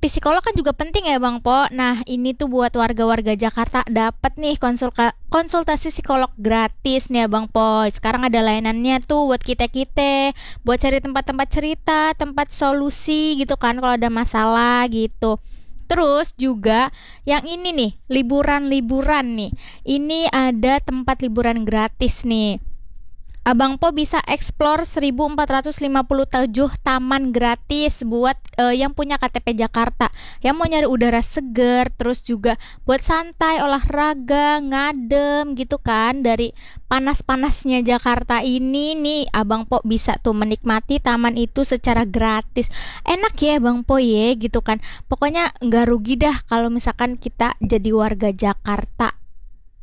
psikolog kan juga penting ya Bang Po. Nah ini tuh buat warga-warga Jakarta dapat nih konsultasi psikolog gratis nih ya Bang Po. Sekarang ada layanannya tuh buat kita-kita, buat cari tempat-tempat cerita, tempat solusi gitu kan kalau ada masalah gitu. Terus juga yang ini nih, liburan-liburan nih. Ini ada tempat liburan gratis nih. Abang Po bisa explore 1457 taman gratis buat yang punya KTP Jakarta. Yang mau nyari udara seger, terus juga buat santai, olahraga, ngadem gitu kan. Dari panas-panasnya Jakarta ini nih, Abang Po bisa tuh menikmati taman itu secara gratis. Enak ya Bang Po ya gitu kan. Pokoknya nggak rugi dah kalau misalkan kita jadi warga Jakarta.